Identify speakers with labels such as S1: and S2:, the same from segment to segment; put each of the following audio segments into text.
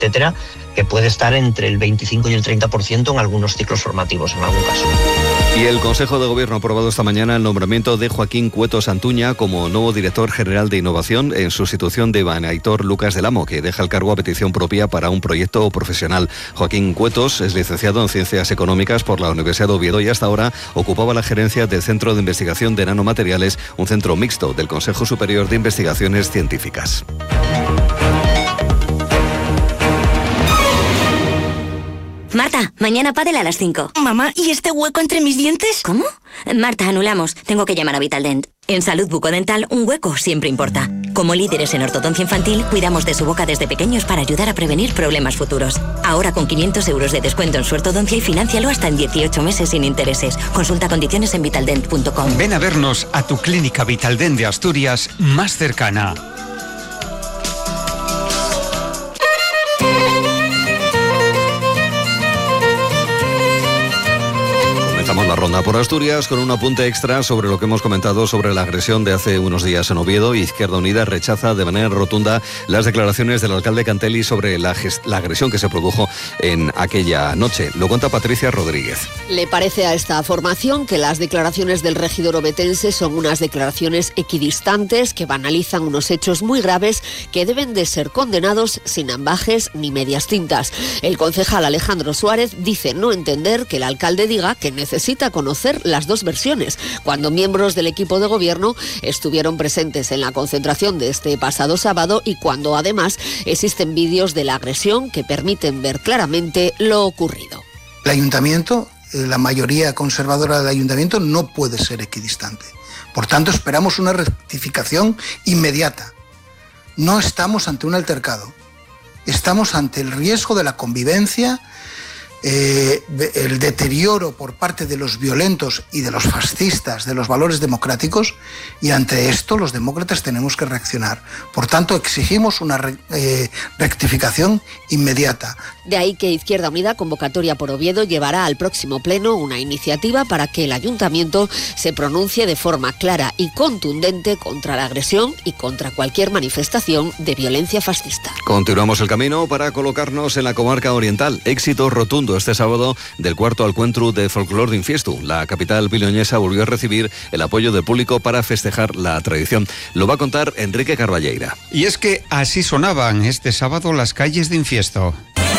S1: etcétera, que puede estar entre el 25 y el 30% en algunos ciclos formativos, en algún caso.
S2: Y el Consejo de Gobierno ha aprobado esta mañana el nombramiento de Joaquín Cueto Santuña como nuevo director general de Innovación en sustitución de Iván Aitor Lucas del Amo, que deja el cargo a petición propia para un proyecto profesional. Joaquín Cuetos es licenciado en Ciencias Económicas por la Universidad de Oviedo y hasta ahora ocupaba la gerencia del Centro de Investigación de Nanomateriales, un centro mixto del Consejo Superior de Investigaciones Científicas.
S3: Marta, mañana pádel a las 5.
S4: Mamá, ¿y este hueco entre mis dientes?
S3: ¿Cómo? Marta, anulamos. Tengo que llamar a Vitaldent. En salud bucodental, un hueco siempre importa. Como líderes en ortodoncia infantil, cuidamos de su boca desde pequeños para ayudar a prevenir problemas futuros. Ahora con 500 euros de descuento en su ortodoncia y financialo hasta en 18 meses sin intereses. Consulta condiciones en vitaldent.com.
S5: Ven a vernos a tu clínica Vitaldent de Asturias más cercana.
S2: La ronda por Asturias con un apunte extra sobre lo que hemos comentado sobre la agresión de hace unos días en Oviedo. Izquierda Unida rechaza de manera rotunda las declaraciones del alcalde Cantelli sobre la agresión que se produjo en aquella noche. Lo cuenta Patricia Rodríguez.
S6: Le parece a esta formación que las declaraciones del regidor ovetense son unas declaraciones equidistantes que banalizan unos hechos muy graves que deben de ser condenados sin ambajes ni medias tintas. El concejal Alejandro Suárez dice no entender que el alcalde diga que necesita conocer las dos versiones, cuando miembros del equipo de gobierno estuvieron presentes en la concentración de este pasado sábado y cuando además existen vídeos de la agresión que permiten ver claramente lo ocurrido.
S7: El ayuntamiento, la mayoría conservadora del ayuntamiento no puede ser equidistante. Por tanto, esperamos una rectificación inmediata. No estamos ante un altercado, estamos ante el riesgo de la convivencia, el deterioro por parte de los violentos y de los fascistas de los valores democráticos, y ante esto los demócratas tenemos que reaccionar. Por tanto, exigimos una rectificación inmediata.
S6: De ahí que Izquierda Unida, convocatoria por Oviedo, llevará al próximo pleno una iniciativa para que el ayuntamiento se pronuncie de forma clara y contundente contra la agresión y contra cualquier manifestación de violencia fascista.
S2: Continuamos el camino para colocarnos en la comarca oriental. Éxito rotundo este sábado del cuarto encuentro de Folklore d'Infiestu. La capital piloñesa volvió a recibir el apoyo del público para festejar la tradición. Lo va a contar Enrique Carballeira.
S5: Y es que así sonaban este sábado las calles de Infiesto.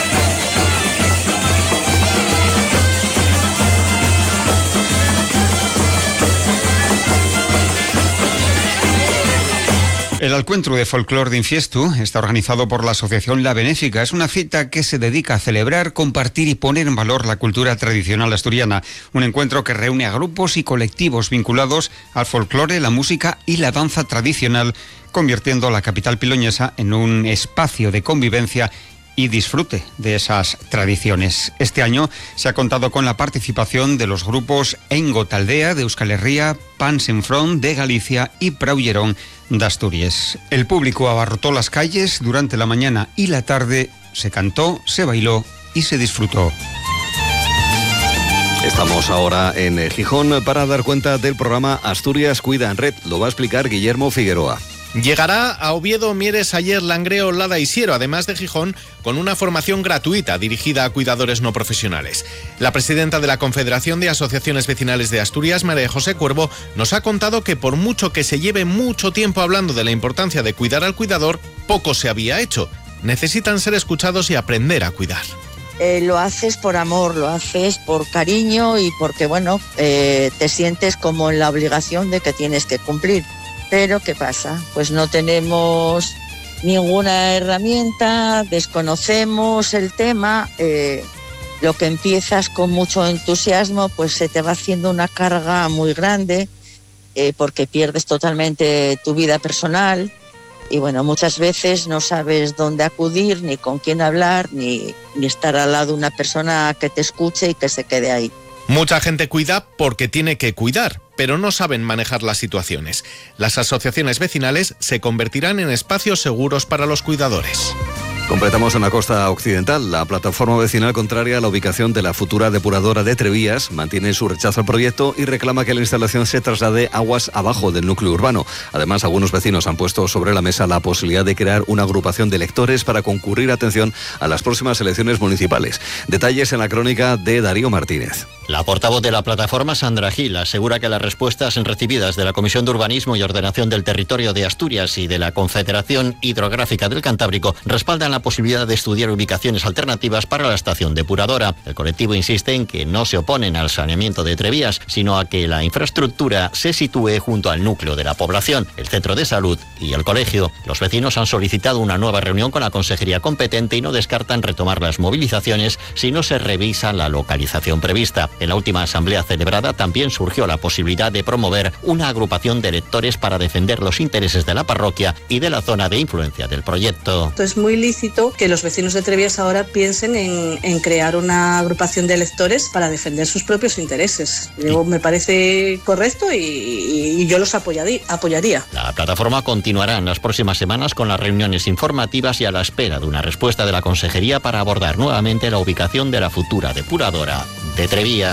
S5: El encuentro de Folklore d'Infiestu está organizado por la Asociación La Benéfica. Es una cita que se dedica a celebrar, compartir y poner en valor la cultura tradicional asturiana. Un encuentro que reúne a grupos y colectivos vinculados al folclore, la música y la danza tradicional, convirtiendo la capital piloñesa en un espacio de convivencia y disfrute de esas tradiciones. Este año se ha contado con la participación de los grupos Engo Taldea de Euskal Herria, Pans en Front de Galicia y Praullerón de Asturias. El público abarrotó las calles durante la mañana y la tarde, se cantó, se bailó y se disfrutó.
S2: Estamos ahora en Gijón para dar cuenta del programa Asturias Cuida en Red. Lo va a explicar Guillermo Figueroa.
S8: Llegará a Oviedo, Mieres, Aller, Langreo, Lada y Siero, además de Gijón, con una formación gratuita dirigida a cuidadores no profesionales. La presidenta de la Confederación de Asociaciones Vecinales de Asturias, María José Cuervo, nos ha contado que por mucho que se lleve mucho tiempo hablando de la importancia de cuidar al cuidador, poco se había hecho. Necesitan ser escuchados y aprender a cuidar.
S9: Lo haces por amor, lo haces por cariño y porque, te sientes como en la obligación de que tienes que cumplir. Pero ¿qué pasa? Pues no tenemos ninguna herramienta, desconocemos el tema, lo que empiezas con mucho entusiasmo, pues se te va haciendo una carga muy grande, porque pierdes totalmente tu vida personal y muchas veces no sabes dónde acudir, ni con quién hablar, ni estar al lado de una persona que te escuche y que se quede ahí.
S8: Mucha gente cuida porque tiene que cuidar, pero no saben manejar las situaciones. Las asociaciones vecinales se convertirán en espacios seguros para los cuidadores.
S2: Completamos en la costa occidental. La plataforma vecinal contraria a la ubicación de la futura depuradora de Trevías mantiene su rechazo al proyecto y reclama que la instalación se traslade aguas abajo del núcleo urbano. Además, algunos vecinos han puesto sobre la mesa la posibilidad de crear una agrupación de electores para concurrir, atención, a las próximas elecciones municipales. Detalles en la crónica de Darío Martínez.
S10: La portavoz de la plataforma, Sandra Gil, asegura que las respuestas recibidas de la Comisión de Urbanismo y Ordenación del Territorio de Asturias y de la Confederación Hidrográfica del Cantábrico respaldan la posibilidad de estudiar ubicaciones alternativas para la estación depuradora. El colectivo insiste en que no se oponen al saneamiento de Trevías, sino a que la infraestructura se sitúe junto al núcleo de la población, el centro de salud y el colegio. Los vecinos han solicitado una nueva reunión con la consejería competente y no descartan retomar las movilizaciones si no se revisa la localización prevista. En la última asamblea celebrada también surgió la posibilidad de promover una agrupación de electores para defender los intereses de la parroquia y de la zona de influencia del proyecto.
S11: Es muy lícito que los vecinos de Trevías ahora piensen en crear una agrupación de electores para defender sus propios intereses. Me parece correcto y yo los apoyaría.
S10: La plataforma continuará en las próximas semanas con las reuniones informativas y a la espera de una respuesta de la consejería para abordar nuevamente la ubicación de la futura depuradora de Trevías.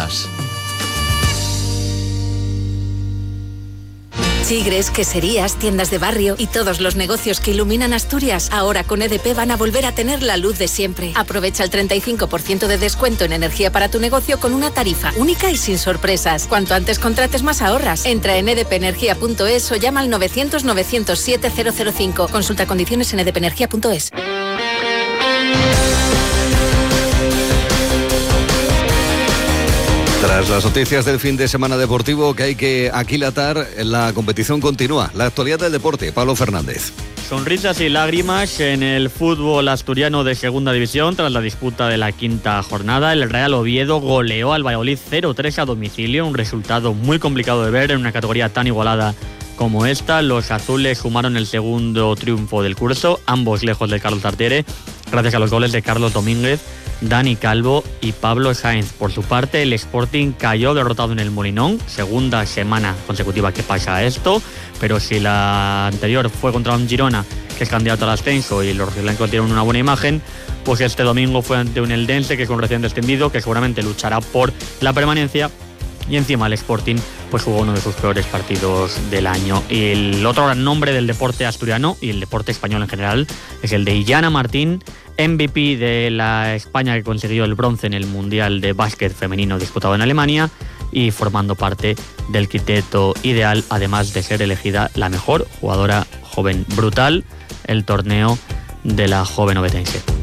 S12: Chigres, queserías, tiendas de barrio y todos los negocios que iluminan Asturias, ahora con EDP van a volver a tener la luz de siempre. Aprovecha el 35% de descuento en energía para tu negocio con una tarifa única y sin sorpresas. Cuanto antes contrates, más ahorras. Entra en edpenergia.es o llama al 900-907-005. Consulta condiciones en edpenergia.es.
S2: Tras las noticias del fin de semana deportivo que hay que aquilatar, la competición continúa. La actualidad del deporte, Pablo Fernández.
S13: Sonrisas y lágrimas en el fútbol asturiano de segunda división tras la disputa de la quinta jornada. El Real Oviedo goleó al Valladolid 0-3 a domicilio, un resultado muy complicado de ver en una categoría tan igualada como esta. Los azules sumaron el segundo triunfo del curso, ambos lejos de Carlos Tartiere, gracias a los goles de Carlos Domínguez, Dani Calvo y Pablo Sáenz. Por su parte, el Sporting cayó derrotado en el Molinón, segunda semana consecutiva que pasa esto, pero si la anterior fue contra un Girona, que es candidato al ascenso, y los rojiblancos tienen una buena imagen, pues este domingo fue ante un Eldense, que es un recién descendido, que seguramente luchará por la permanencia, y encima el Sporting pues jugó uno de sus peores partidos del año. Y el otro gran nombre del deporte asturiano y el deporte español en general es el de Illana Martín, MVP de la España que consiguió el bronce en el Mundial de Básquet Femenino disputado en Alemania y formando parte del quinteto ideal, además de ser elegida la mejor jugadora joven. Brutal el torneo de la joven obetense.